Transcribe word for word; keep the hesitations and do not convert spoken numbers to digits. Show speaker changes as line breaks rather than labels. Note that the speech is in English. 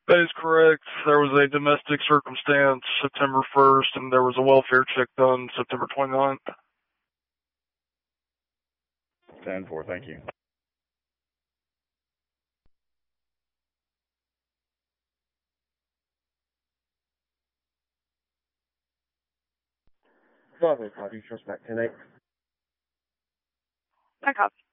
That is correct. There was a domestic circumstance September first, and there was a welfare check done September twenty-ninth.
ten four, thank you.
Bravo, five, you trust back ten eight.
I copy.